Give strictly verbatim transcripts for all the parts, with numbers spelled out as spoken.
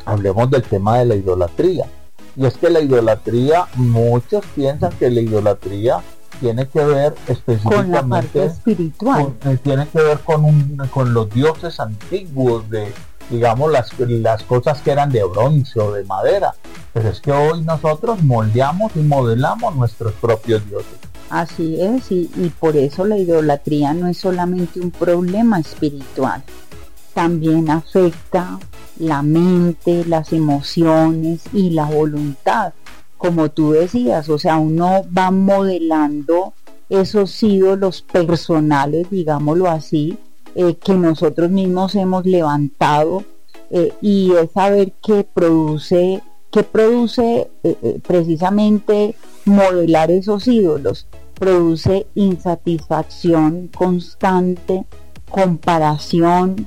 hablemos del tema de la idolatría. Y es que la idolatría, muchos piensan que la idolatría tiene que ver con la parte específicamente espiritual. con, eh, tiene que ver con, un, con los dioses antiguos, de digamos las, las cosas que eran de bronce o de madera. Pero es que hoy nosotros moldeamos y modelamos nuestros propios dioses. Así es, y, y por eso la idolatría no es solamente un problema espiritual, también afecta la mente, las emociones y la voluntad, como tú decías. O sea, uno va modelando esos ídolos personales, digámoslo así, eh, que nosotros mismos hemos levantado, eh, y es saber qué produce, qué produce eh, eh, precisamente modelar esos ídolos. Produce insatisfacción constante, comparación,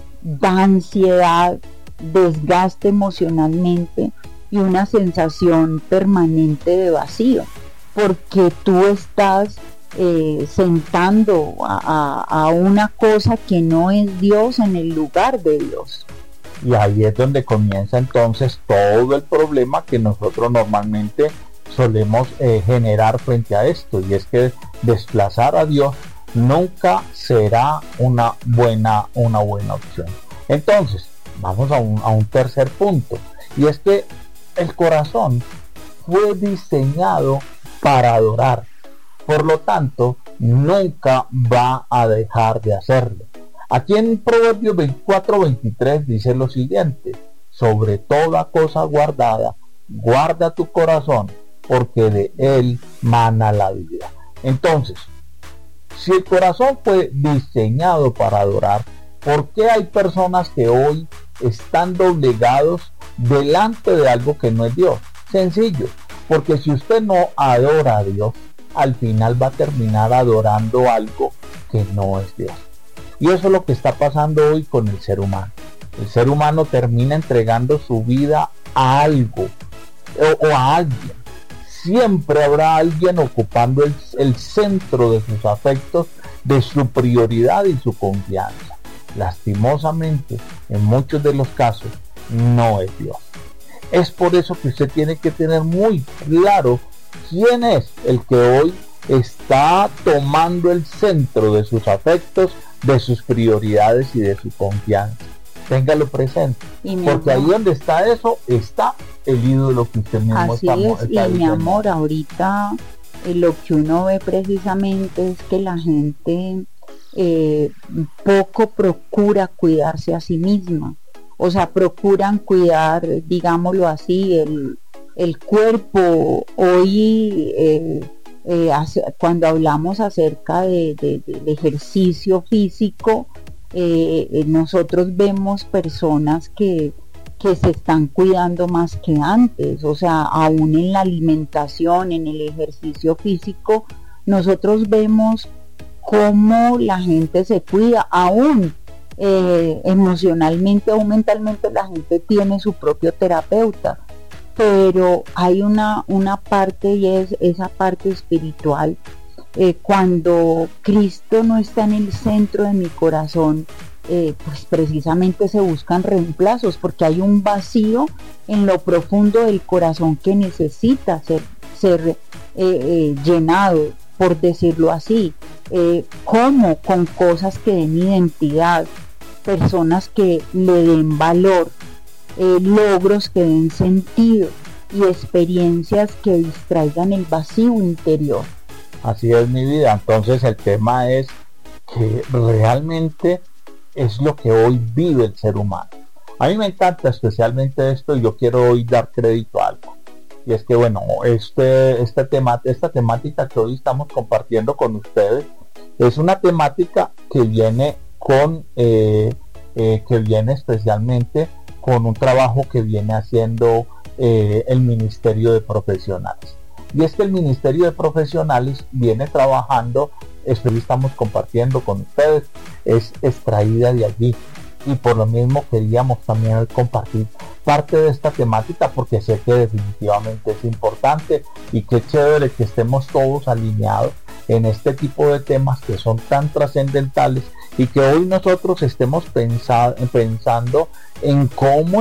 da ansiedad, desgaste emocionalmente y una sensación permanente de vacío, porque tú estás eh, sentando a, a, a una cosa que no es Dios en el lugar de Dios. Y ahí es donde comienza entonces todo el problema que nosotros normalmente solemos eh, generar frente a esto, y es que desplazar a Dios nunca será una buena, una buena opción. Entonces, vamos a un, a un tercer punto, y es que el corazón fue diseñado para adorar, por lo tanto, nunca va a dejar de hacerlo. Aquí en Proverbios veinticuatro veintitrés dice lo siguiente: sobre toda cosa guardada, guarda tu corazón, porque de él mana la vida. Entonces, si el corazón fue diseñado para adorar, ¿por qué hay personas que hoy están doblegados delante de algo que no es Dios? Sencillo, porque si usted no adora a Dios, al final va a terminar adorando algo que no es Dios. Y eso es lo que está pasando hoy con el ser humano. El ser humano termina entregando su vida a algo o, o a alguien. Siempre habrá alguien ocupando el, el centro de sus afectos, de su prioridad y su confianza. Lastimosamente, en muchos de los casos, no es Dios. Es por eso que usted tiene que tener muy claro quién es el que hoy está tomando el centro de sus afectos, de sus prioridades y de su confianza. Téngalo presente, porque ahí donde está eso, está el ídolo que usted mismo Así está, es, está y mi amor, ahorita eh, lo que uno ve precisamente es que la gente eh, poco procura cuidarse a sí misma. O sea, procuran cuidar, digámoslo así, el, el cuerpo. Hoy, eh, eh, hace, cuando hablamos acerca de, de, del ejercicio físico, eh, nosotros vemos personas que, que se están cuidando más que antes. O sea, aún en la alimentación, en el ejercicio físico, nosotros vemos cómo la gente se cuida. Aún eh, emocionalmente o mentalmente la gente tiene su propio terapeuta, pero hay una, una parte, y es esa parte espiritual. Eh, cuando Cristo no está en el centro de mi corazón, eh, pues precisamente se buscan reemplazos, porque hay un vacío en lo profundo del corazón que necesita ser, ser eh, eh, llenado, por decirlo así. Eh, ¿Cómo? Con cosas que den identidad, personas que le den valor, eh, logros que den sentido y experiencias que distraigan el vacío interior. Así es, mi vida. Entonces el tema es que realmente es lo que hoy vive el ser humano. A mí me encanta especialmente esto, y yo quiero hoy dar crédito a algo. Y es que bueno, este, este tema, esta temática que hoy estamos compartiendo con ustedes es una temática que viene con eh, eh, que viene especialmente con un trabajo que viene haciendo eh, el Ministerio de Profesionales. Y es que el Ministerio de Profesionales viene trabajando, esto que estamos compartiendo con ustedes, es extraída de allí. Y por lo mismo queríamos también compartir parte de esta temática, porque sé que definitivamente es importante, y qué chévere que estemos todos alineados en este tipo de temas que son tan trascendentales, y que hoy nosotros estemos pensa- pensando en cómo